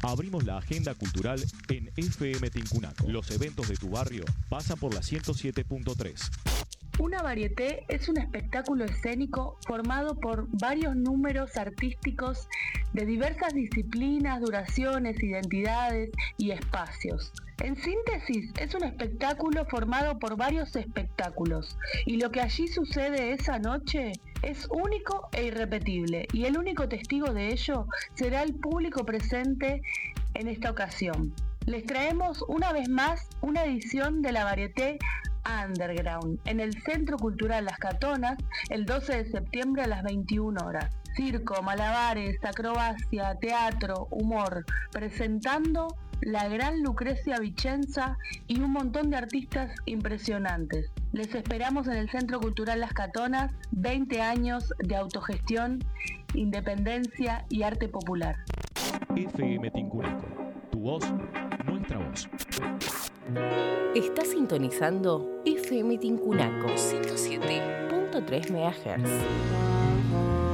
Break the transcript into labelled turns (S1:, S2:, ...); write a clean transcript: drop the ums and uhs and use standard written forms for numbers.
S1: Abrimos la agenda cultural en FM Tincunaco. Los eventos de tu barrio pasan por la 107.3.
S2: Una varieté es un espectáculo escénico formado por varios números artísticos de diversas disciplinas, duraciones, identidades y espacios. En síntesis, es un espectáculo formado por varios espectáculos, y lo que allí sucede esa noche es único e irrepetible, y el único testigo de ello será el público presente en esta ocasión. Les traemos una vez más una edición de la varieté Underground en el Centro Cultural Las Catonas el 12 de septiembre a las 21 horas. Circo, malabares, acrobacia, teatro, humor, presentando la gran Lucrecia Vicenza y un montón de artistas impresionantes. Les esperamos en el Centro Cultural Las Catonas, 20 años de autogestión, independencia y arte popular.
S1: FM Tincunaco, tu voz, nuestra voz.
S3: Está sintonizando FM Tincunaco 107.3 MHz.